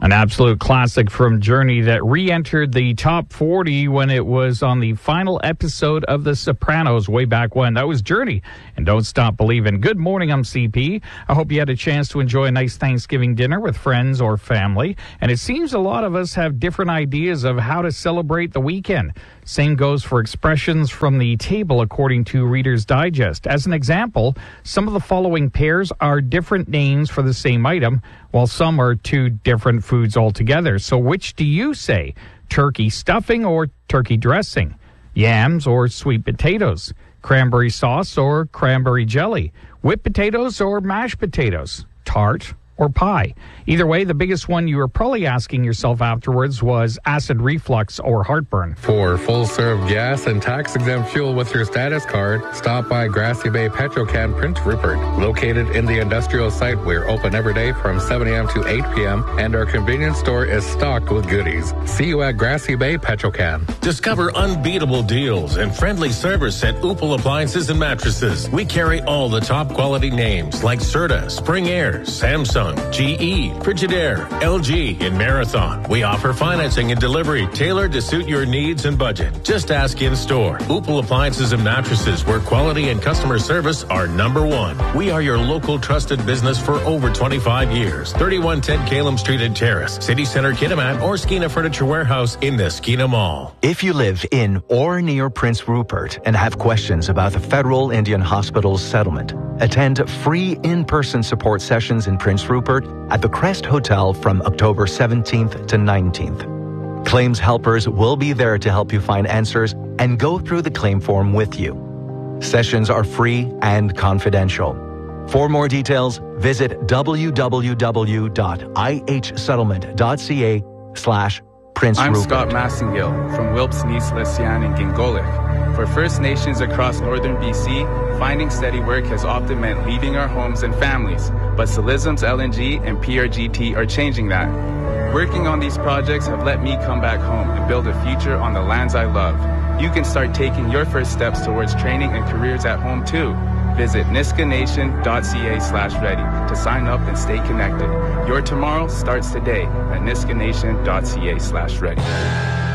An absolute classic from Journey that re-entered the top 40 when it was on the final episode of The Sopranos way back when. That was Journey and Don't Stop Believin'. Good morning, I'm CP. I hope you had a chance to enjoy a nice Thanksgiving dinner with friends or family. And it seems a lot of us have different ideas of how to celebrate the weekend. Same goes for expressions from the table according to Reader's Digest. As an example, some of the following pairs are different names for the same item, while some are two different foods altogether. So which do you say? Turkey stuffing or turkey dressing? Yams or sweet potatoes? Cranberry sauce or cranberry jelly? Whipped potatoes or mashed potatoes? Tart or pie? Either way, the biggest one you were probably asking yourself afterwards was acid reflux or heartburn. For full-serve gas and tax-exempt fuel with your status card, stop by Grassy Bay Petrochem Prince Rupert. Located in the industrial site, we're open every day from 7 a.m. to 8 p.m., and our convenience store is stocked with goodies. See you at Grassy Bay Petrochem. Discover unbeatable deals and friendly service at Opal Appliances and Mattresses. We carry all the top quality names like Serta, Spring Air, Samsung, GE, Frigidaire, LG, and Marathon. We offer financing and delivery tailored to suit your needs and budget. Just ask in store. Opal Appliances and Mattresses, where quality and customer service are number one. We are your local trusted business for over 25 years. 3110 Calum Street and Terrace, City Center, Kitimat, or Skeena Furniture Warehouse in the Skeena Mall. If you live in or near Prince Rupert and have questions about the Federal Indian Hospital's settlement, attend free in-person support sessions in Prince Rupert at the Crest Hotel from October 17th to 19th. Claims helpers will be there to help you find answers and go through the claim form with you. Sessions are free and confidential. For more details, visit www.ihsettlement.ca/Prince I'm Rupert. Scott Massingale from Wilpes, Nice, Lesian, and Gingolik. For First Nations across northern BC, finding steady work has often meant leaving our homes and families, but Silism's LNG and PRGT are changing that. Working on these projects have let me come back home and build a future on the lands I love. You can start taking your first steps towards training and careers at home too. Visit niskanation.ca/ready to sign up and stay connected. Your tomorrow starts today at niskanation.ca/ready.